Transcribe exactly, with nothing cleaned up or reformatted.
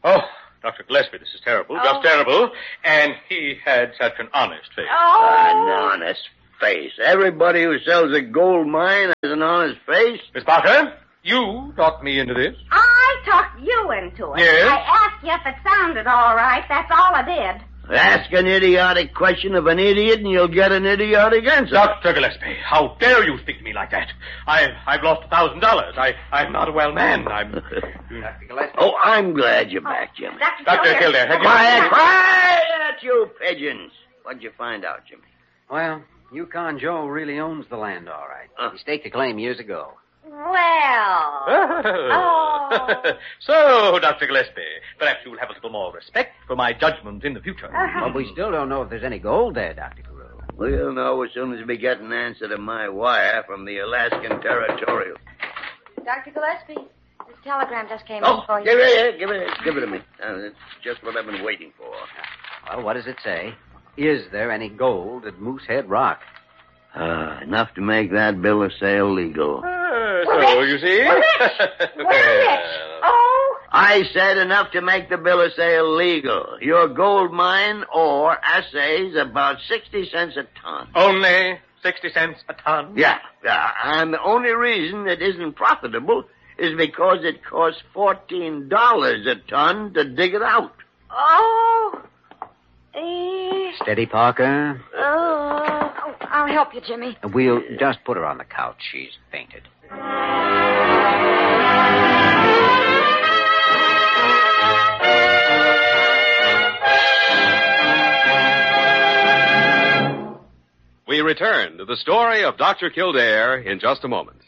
Oh, Doctor Gillespie, this is terrible, Oh. just terrible. And he had such an honest face. Oh. An honest face. Everybody who sells a gold mine has an honest face. Miss Parker, you talked me into this. I talked you into it. Yes? I asked you if it sounded all right. That's all I did. Ask an idiotic question of an idiot and you'll get an idiotic answer. Doctor Gillespie, how dare you speak to me like that? I've, I've lost a thousand dollars. I, I'm not a well man. I'm... Doctor Gillespie. Oh, I'm glad you're back, Jimmy. Doctor Doctor Kildare, have you... Quiet, quiet, you pigeons. What'd you find out, Jimmy? Well, Yukon Joe really owns the land, all right. Huh. He staked a claim years ago. Well. Oh. So, Doctor Gillespie, perhaps you'll have a little more respect for my judgment in the future. Uh-huh. But we still don't know if there's any gold there, Doctor Carew. We'll know as soon as we get an answer to my wire from the Alaskan Territorial. Doctor Gillespie, this telegram just came Oh, in for you. give it here, give it, give it to me. Uh, it's just what I've been waiting for. Well, what does it say? Is there any gold at Moosehead Rock? Uh, enough to make that bill of sale legal. Uh, so, you see... We're rich. We're rich. Oh. I said enough to make the bill of sale legal. Your gold mine ore assays about sixty cents a ton. Only sixty cents a ton? Yeah, yeah. And the only reason it isn't profitable is because it costs fourteen dollars a ton to dig it out. Oh. Eh. Steady, Parker. Oh. Oh, I'll help you, Jimmy. We'll just put her on the couch. She's fainted. We return to the story of Doctor Kildare in just a moment.